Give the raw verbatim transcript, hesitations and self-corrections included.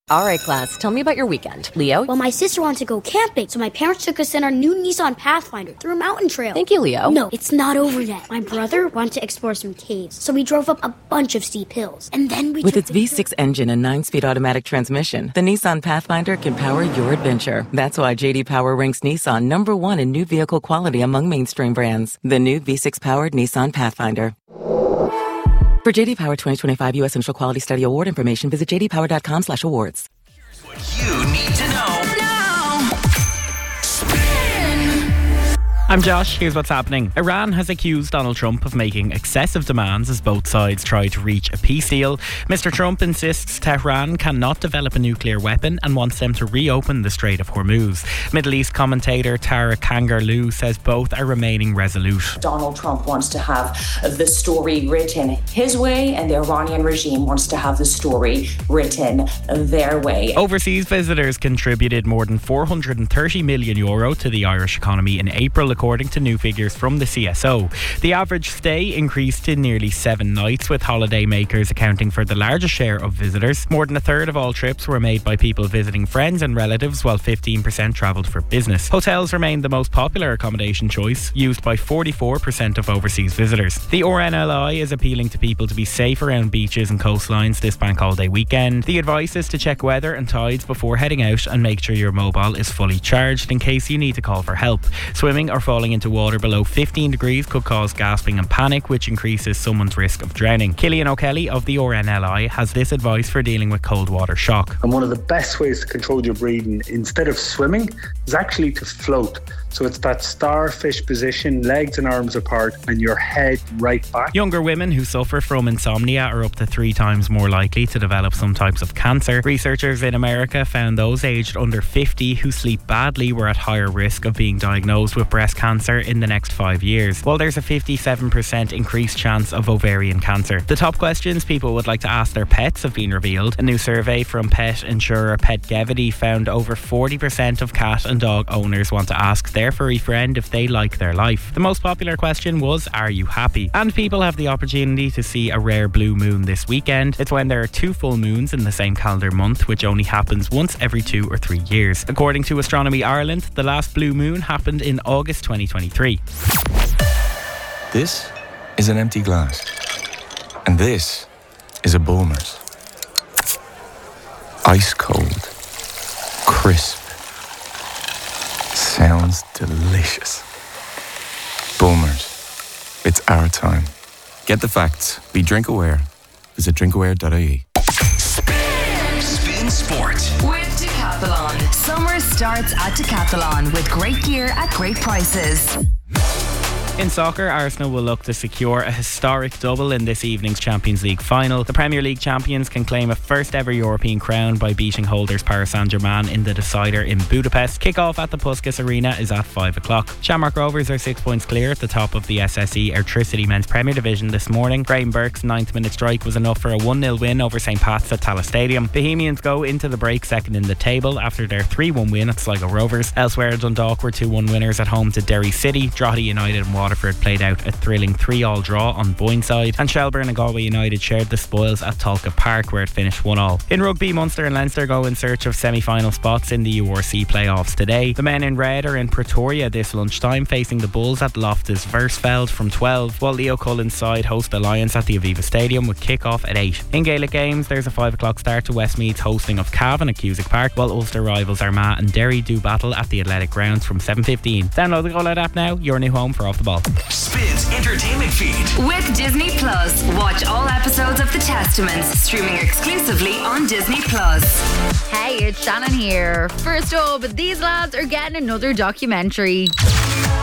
All right, class, tell me about your weekend. Leo? Well, my sister wanted to go camping, so my parents took us in our new Nissan Pathfinder through a mountain trail. Thank you, Leo. No, it's not over yet. My brother wanted to explore some caves, so we drove up a bunch of steep hills. And then we With took its V six engine and nine-speed automatic transmission, the Nissan Pathfinder can power your adventure. That's why J D Power ranks Nissan number one in new vehicle quality among mainstream brands. The new V six-powered Nissan Pathfinder. For J D Power twenty twenty-five U S Initial Quality Study Award information, visit j d power dot com slash awards. Here's what you need to know now. I'm Josh. Here's what's happening. Iran has accused Donald Trump of making excessive demands as both sides try to reach a peace deal. Mister Trump insists Tehran cannot develop a nuclear weapon and wants them to reopen the Strait of Hormuz. Middle East commentator Tara Kangarloo says both are remaining resolute. Donald Trump wants to have the story written his way, and the Iranian regime wants to have the story written their way. Overseas visitors contributed more than four hundred thirty million euro to the Irish economy in April, according to new figures from the C S O. The average stay increased to nearly seven nights, with holiday makers accounting for the largest share of visitors. More than a third of all trips were made by people visiting friends and relatives, while fifteen percent travelled for business. Hotels remained the most popular accommodation choice, used by forty-four percent of overseas visitors. The R N L I is appealing to people to be safe around beaches and coastlines this bank holiday weekend. The advice is to check weather and tides before heading out and make sure your mobile is fully charged in case you need to call for help. Swimming or falling into water below fifteen degrees could cause gasping and panic, which increases someone's risk of drowning. Killian O'Kelly of the R N L I has this advice for dealing with cold water shock. And one of the best ways to control your breathing instead of swimming is actually to float. So it's that starfish position, legs and arms apart, and your head right back. Younger women who suffer from insomnia are up to three times more likely to develop some types of cancer. Researchers in America found those aged under fifty who sleep badly were at higher risk of being diagnosed with breast cancer in the next five years, while there's a fifty-seven percent increased chance of ovarian cancer. The top questions people would like to ask their pets have been revealed. A new survey from pet insurer Petgevity found over forty percent of cat and dog owners want to ask their furry friend if they like their life. The most popular question was, are you happy? And people have the opportunity to see a rare blue moon this weekend. It's when there are two full moons in the same calendar month, which only happens once every two or three years. According to Astronomy Ireland, the last blue moon happened in August twenty twenty-three. This is an empty glass. And this is a Bulmers. Ice cold. Crisp. Sounds delicious. Bulmers. It's our time. Get the facts. Be drink aware. Visit drinkaware dot I E. Spin, Spin Sport with Decathlon. Summer starts at Decathlon with great gear at great prices. In soccer, Arsenal will look to secure a historic double in this evening's Champions League final. The Premier League champions can claim a first ever European crown by beating holders Paris Saint-Germain in the decider in Budapest. Kick-off at the Puskas Arena is at five o'clock. Shamrock Rovers are six points clear at the top of the S S E Airtricity Men's Premier Division this morning. Graham Burke's ninth minute strike was enough for a one nil win over St Pat's at Tallaght Stadium. Bohemians go into the break second in the table after their three one win at Sligo Rovers. Elsewhere, Dundalk were two one winners at home to Derry City. Drogheda United and Waterford played out a thrilling three all draw on Boyneside, and Shelburne and Galway United shared the spoils at Tolka Park, where it finished one all. In rugby, Munster and Leinster go in search of semi-final spots in the U R C playoffs today. The men in red are in Pretoria this lunchtime, facing the Bulls at Loftus Versfeld from twelve, while Leo Cullen's side host Alliance at the Aviva Stadium with kick-off at eight. In Gaelic games, there's a five o'clock start to Westmeath's hosting of Cavan at Cusack Park, while Ulster rivals Armagh and Derry do battle at the Athletic Grounds from seven fifteen. Download the Go Loud app now, your new home for Off the Ball. Spins Entertainment Feed with Disney Plus. Watch all episodes of The Testaments streaming exclusively on Disney Plus. Hey, it's Shannon here. First up, these lads are getting another documentary.